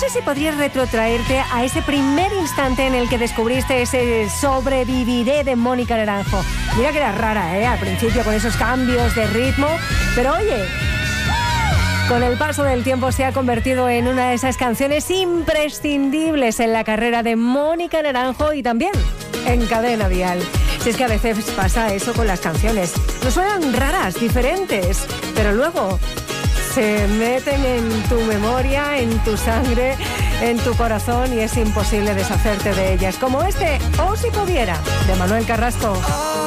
sé si podrías retrotraerte a ese primer instante en el que descubriste ese Sobreviviré de Mónica Naranjo. Mira que era rara, al principio con esos cambios de ritmo, pero oye, con el paso del tiempo se ha convertido en una de esas canciones imprescindibles en la carrera de Mónica Naranjo y también en Cadena Dial. Si es que a veces pasa eso con las canciones. No suenan raras, diferentes, pero luego se meten en tu memoria, en tu sangre, en tu corazón y es imposible deshacerte de ellas. Como este, O si pudiera, de Manuel Carrasco.